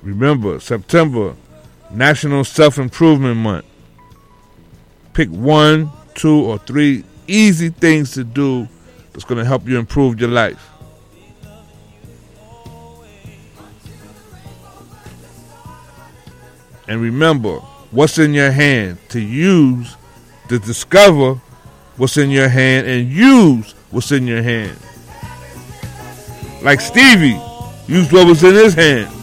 Remember, September, National Self-Improvement Month. Pick 1, 2, or 3 easy things to do that's going to help you improve your life. And remember, what's in your hand to use, to discover what's in your hand and use what's in your hand. Like Stevie used what was in his hand.